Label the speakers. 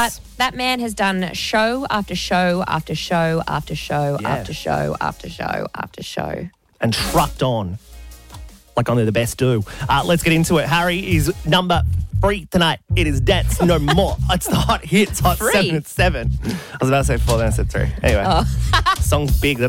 Speaker 1: But that man has done show after show after show after show after show after show after show.
Speaker 2: And trucked on like only the best do. Let's get into it. Harry is number 3 tonight. It is Dance No More. It's the Hot Hits, Hot 7 at 7. I was about to say 4, then I said 3. Anyway, song's big.